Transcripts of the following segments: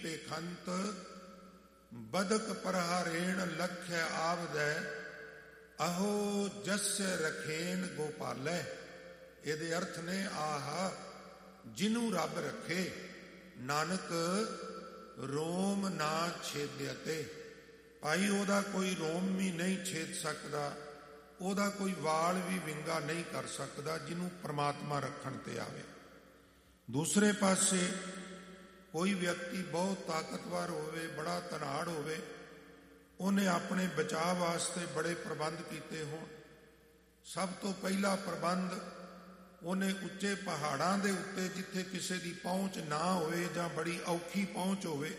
ਤੇ ਖੰਤ ਬਦਕ ਪਰਹਾਰੇਣ ਲਖਿਆ ਆਵਦੈ ਅਹੋ ਜਸ ਰਖੇਨ ਗੋਪਾਲੈ। ਇਹਦੇ ਅਰਥ ਨੇ ਆਹਾ ਜਿਹਨੂੰ ਰੱਬ ਰੱਖੇ ਨਾਨਕ ਰੋਮ ਨਾ ਛੇਦਿਅਤੇ। ਭਾਈ ਉਹਦਾ ਕੋਈ ਰੋਮ ਵੀ ਨਹੀਂ ਛੇਦ ਸਕਦਾ, ਉਹਦਾ ਕੋਈ ਵਾਲ ਵੀ ਵਿੰਗਾ ਨਹੀਂ ਕਰ ਸਕਦਾ ਜਿਹਨੂੰ ਪ੍ਰਮਾਤਮਾ ਰੱਖਣ ਤੇ ਆਵੇ। ਦੂਸਰੇ ਪਾਸੇ ਕੋਈ ਵਿਅਕਤੀ ਬਹੁਤ ਤਾਕਤਵਰ ਹੋਵੇ, ਬੜਾ ਧਨਾੜ ਹੋਵੇ, ਉਹਨੇ ਆਪਣੇ ਬਚਾਅ ਵਾਸਤੇ ਬੜੇ ਪ੍ਰਬੰਧ ਕੀਤੇ ਹੋਣ। ਸਭ ਤੋਂ ਪਹਿਲਾ ਪ੍ਰਬੰਧ ਉਹਨੇ ਉੱਚੇ ਪਹਾੜਾਂ ਦੇ ਉੱਤੇ, ਜਿੱਥੇ ਕਿਸੇ ਦੀ ਪਹੁੰਚ ਨਾ ਹੋਵੇ ਜਾਂ ਬੜੀ ਔਖੀ ਪਹੁੰਚ ਹੋਵੇ,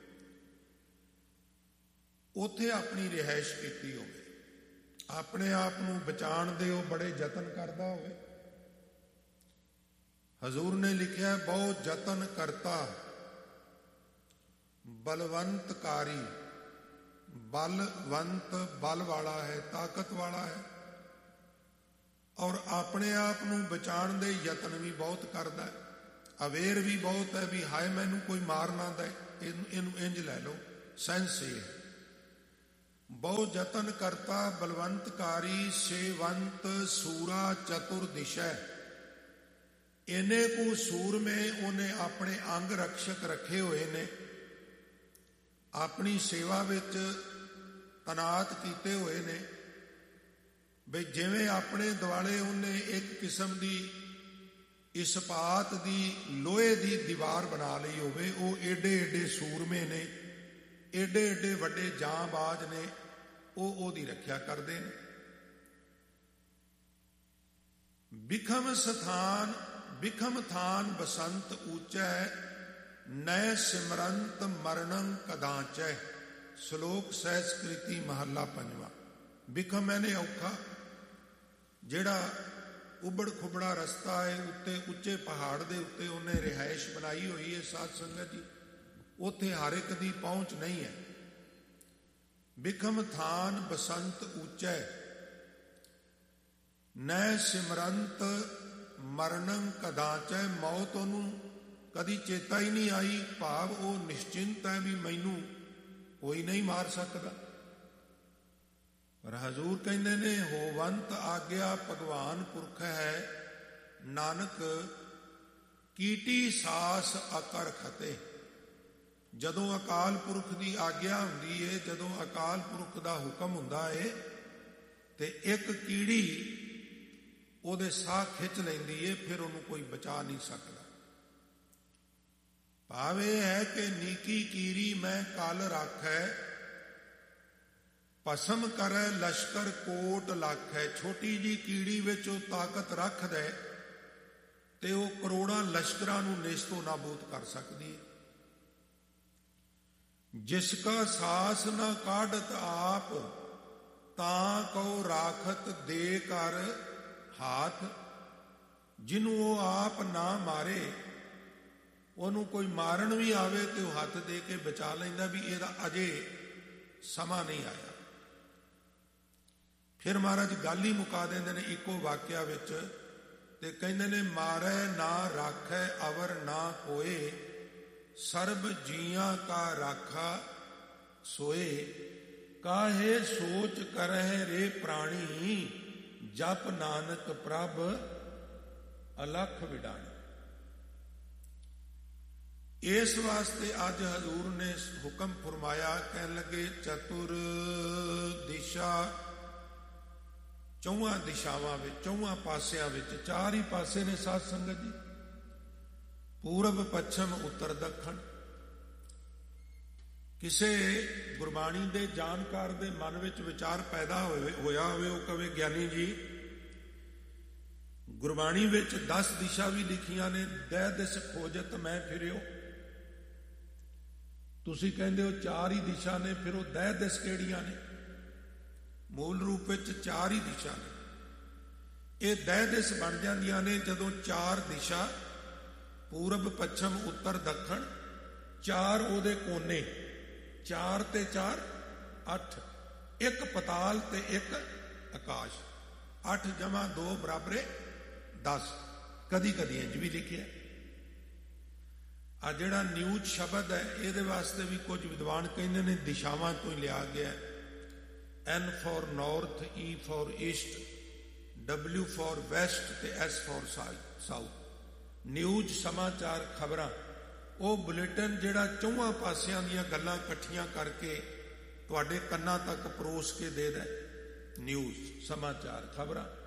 ਉੱਥੇ ਆਪਣੀ ਰਿਹਾਇਸ਼ ਕੀਤੀ ਹੋਵੇ। ਆਪਣੇ ਆਪ ਨੂੰ ਬਚਾਉਣ ਦੇ ਉਹ ਬੜੇ ਯਤਨ ਕਰਦਾ ਹੋਵੇ। ਹਜ਼ੂਰ ਨੇ ਲਿਖਿਆ, ਬਹੁਤ ਯਤਨ ਕਰਤਾ ਬਲਵੰਤਕਾਰੀ। ਬਲਵੰਤ ਬਲ ਵਾਲਾ ਹੈ, ਤਾਕਤ ਵਾਲਾ ਹੈ, ਔਰ ਆਪਣੇ ਆਪ ਨੂੰ ਬਚਾਉਣ ਦੇ ਯਤਨ ਵੀ ਬਹੁਤ ਕਰਦਾ ਹੈ। ਅਵੇਰ ਵੀ ਬਹੁਤ ਹੈ ਵੀ ਹਾਏ ਮੈਨੂੰ ਕੋਈ ਮਾਰ ਨਾ ਦੇ, ਇਹਨੂੰ ਇੰਜ ਲੈ ਲਓ, ਸੈਂਸ ਇਹ। ਬਹੁ ਯਤਨ ਕਰਤਾ ਬਲਵੰਤਕਾਰੀ ਸੇਵੰਤ ਸੂਰਾ ਚਤੁਰ ਦਿਸ਼ੈ। ਇਹਨੇ ਕੁ ਸੂਰਮੇ ਉਹਨੇ ਆਪਣੇ ਅੰਗ ਰਕਸ਼ਕ ਰੱਖੇ ਹੋਏ ਨੇ, ਆਪਣੀ ਸੇਵਾ ਵਿੱਚ ਤੈਨਾਤ ਕੀਤੇ ਹੋਏ ਨੇ। ਬਈ ਜਿਵੇਂ ਆਪਣੇ ਦੁਆਲੇ ਉਹਨੇ ਇੱਕ ਕਿਸਮ ਦੀ ਇਸਪਾਤ ਦੀ ਲੋਹੇ ਦੀ ਦੀਵਾਰ ਬਣਾ ਲਈ ਹੋਵੇ। ਉਹ ਏਡੇ ਏਡੇ ਸੂਰਮੇ ਨੇ, ਏਡੇ ਏਡੇ ਵੱਡੇ ਜਾਂਬਾਜ਼ ਨੇ, ਉਹ ਉਹਦੀ ਰੱਖਿਆ ਕਰਦੇ ਨੇ। ਬਿਖਮ ਥਾਨ ਬਸੰਤ ਊਚੈ ਨੈ ਸਿਮਰੰਤ ਮਰਣੰ ਕਦਾਚੈ। ਸ਼ਲੋਕ ਸਹਿਸਕ੍ਰਿਤੀ ਮਹੱਲਾ ਪੰਜਵਾਂ। ਬਿਖਮ ਮੈਨੇ ਔਖਾ, ਜਿਹੜਾ ਉਬੜ ਖੁਬੜਾ ਰਸਤਾ ਹੈ, ਉੱਤੇ ਉੱਚੇ ਪਹਾੜ ਦੇ ਉੱਤੇ ਉਹਨੇ ਰਿਹਾਇਸ਼ ਬਣਾਈ ਹੋਈ ਹੈ। ਸਾਧ ਸੰਗਤ ਜੀ, ਉੱਥੇ ਹਰ ਇੱਕ ਦੀ ਪਹੁੰਚ ਨਹੀਂ ਹੈ। ਬਿਖਮ ਥਾਨ ਬਸੰਤ ਊਚੈ ਨੈ ਸਿਮਰੰਤ ਮਰਣੰ ਕਦਾਚੈ। ਮੌਤ ਉਹਨੂੰ ਕਦੀ ਚੇਤਾ ਹੀ ਨਹੀਂ ਆਈ, ਭਾਵ ਉਹ ਨਿਸ਼ਚਿੰਤ ਹੈ ਵੀ ਮੈਨੂੰ ਕੋਈ ਨਹੀਂ ਮਾਰ ਸਕਦਾ। ਪਰ ਹਜ਼ੂਰ ਕਹਿੰਦੇ ਨੇ, ਹੋਵੰਤ ਆਗਿਆ ਭਗਵਾਨ ਪੁਰਖ ਹੈ, ਨਾਨਕ ਕੀਟੀ ਸਾਸ ਅਕਰ ਖਤੇ। ਜਦੋਂ ਅਕਾਲ ਪੁਰਖ ਦੀ ਆਗਿਆ ਹੁੰਦੀ ਏ, ਜਦੋਂ ਅਕਾਲ ਪੁਰਖ ਦਾ ਹੁਕਮ ਹੁੰਦਾ ਏ, ਤੇ ਇੱਕ ਕੀੜੀ ਉਹਦੇ ਸਾਹ ਖਿੱਚ ਲੈਂਦੀ ਏ, ਫਿਰ ਉਹਨੂੰ ਕੋਈ ਬਚਾ ਨਹੀਂ ਸਕਦਾ। ਭਾਵ ਇਹ ਹੈ ਕਿ ਨੀਕੀ ਕੀਰੀ ਮੈਂ ਕਲ ਰਾਖੈ, ਭਸਮ ਕਰੈ ਲਸ਼ਕਰ ਕੋਟ ਲਾਖੈ। ਛੋਟੀ ਜੀ ਕੀੜੀ ਵਿੱਚ ਉਹ ਤਾਕਤ ਰੱਖਦਾ ਤੇ ਉਹ ਕਰੋੜਾਂ ਲਸ਼ਕਰਾਂ ਨੂੰ ਨੇਸਤੋ ਨਾਬੂਦ ਕਰ ਸਕਦੀ ਹੈ। ਜਿਸ ਕਾ ਸਾਸ ਨਾ ਕਾਢਤ ਆਪ, ਤਾਂ ਕਉ ਰਾਖਤ ਦੇ ਕਰ ਹਾਥ। ਜਿਹਨੂੰ ਉਹ ਆਪ ਨਾ ਮਾਰੇ, ਉਹਨੂੰ ਕੋਈ ਮਾਰਨ ਵੀ ਆਵੇ ਤੇ ਉਹ ਹੱਥ ਦੇ ਕੇ ਬਚਾ ਲੈਂਦਾ ਵੀ ਇਹਦਾ ਅਜੇ ਸਮਾਂ ਨਹੀਂ ਆਇਆ। ਫਿਰ ਮਹਾਰਾਜ ਗੱਲ ਹੀ ਮੁਕਾ ਦਿੰਦੇ ਨੇ ਇੱਕੋ ਵਾਕਿਆ ਵਿੱਚ, ਤੇ ਕਹਿੰਦੇ ਨੇ, ਮਾਰੈ ਨਾ ਰਾਖੈ ਅਵਰ ਨਾ ਕੋਏ, ਸਰਬ ਜੀਆਂ ਕਾ ਰਾਖਾ ਸੋਏ। ਕਾਹੇ ਸੋਚ ਕਰਹਿ ਰੇ ਪ੍ਰਾਣੀ, ਜਪ ਨਾਨਕ ਪ੍ਰਭ ਅਲਖ ਵਿਡਾਣੀ। ਇਸ ਵਾਸਤੇ ਅੱਜ ਹਜ਼ੂਰ ਨੇ ਹੁਕਮ ਫਰਮਾਇਆ, ਕਹਿਣ ਲੱਗੇ ਚਤੁਰ ਦਿਸ਼ਾ, ਚੌਹਾਂ ਦਿਸ਼ਾਵਾਂ ਵਿੱਚ, ਚੌਹਾਂ ਪਾਸਿਆਂ ਵਿੱਚ, ਚਾਰ ਹੀ ਪਾਸੇ ਨੇ ਸਾਧ ਸੰਗਤ ਜੀ, ਪੂਰਬ ਪੱਛਮ ਉੱਤਰ ਦੱਖਣ। ਕਿਸੇ ਗੁਰਬਾਣੀ ਦੇ ਜਾਣਕਾਰ ਦੇ ਮਨ ਵਿੱਚ ਵਿਚਾਰ ਪੈਦਾ ਹੋਇਆ ਹੋਵੇ, ਉਹ ਕਵੇ ਗਿਆਨੀ ਜੀ ਗੁਰਬਾਣੀ ਵਿੱਚ 10 ਦਿਸ਼ਾ ਵੀ ਲਿਖੀਆਂ ਨੇ, ਦਹਿ ਦਿਸ ਖੋਜਤ ਮੈਂ ਫਿਰਿਓ। ਤੁਸੀਂ ਕਹਿੰਦੇ ਹੋ 4 ਹੀ ਦਿਸ਼ਾ ਨੇ, ਫਿਰ ਉਹ ਦਹਿ ਦਿਸ ਕਿਹੜੀਆਂ ਨੇ? ਮੂਲ ਰੂਪ ਵਿੱਚ 4 ਹੀ ਦਿਸ਼ਾ ਨੇ। ਇਹ ਦਹਿ ਦਿਸ ਬਣ ਜਾਂਦੀਆਂ ਨੇ ਜਦੋਂ 4 ਦਿਸ਼ਾ, ਪੂਰਬ ਪੱਛਮ ਉੱਤਰ ਦੱਖਣ, 4 ਉਹਦੇ ਕੋਨੇ, 4 ਤੇ 4 8, 1 ਪਤਾਲ ਤੇ 1 ਆਕਾਸ਼। 8 ਜਮਾ 2 ਬਰਾਬਰੇ 10। ਕਦੀ ਕਦੀ ਇੰਜ ਵੀ ਲਿਖਿਆ। ਆ ਜਿਹੜਾ ਨਿਊਜ਼ ਸ਼ਬਦ ਹੈ ਇਹਦੇ ਵਾਸਤੇ ਵੀ ਕੁਝ ਵਿਦਵਾਨ ਕਹਿੰਦੇ ਨੇ ਦਿਸ਼ਾਵਾਂ ਤੋਂ ਹੀ ਲਿਆ ਗਿਆ। N for north, E for East, W for West ਤੇ S ਫॉर ਸਾਊਥ। ਨਿਊਜ਼ ਸਮਾਚਾਰ, ਖਬਰਾਂ, ਉਹ ਬੁਲੇਟਿਨ ਜਿਹੜਾ ਚੌਹਾਂ ਪਾਸਿਆਂ ਦੀਆਂ ਗੱਲਾਂ ਇਕੱਠੀਆਂ ਕਰਕੇ ਤੁਹਾਡੇ ਕੰਨਾਂ ਤੱਕ ਪਰੋਸ ਕੇ ਦੇ ਦੇ। ਨਿਊਜ਼ ਸਮਾਚਾਰ, ਖਬਰਾਂ।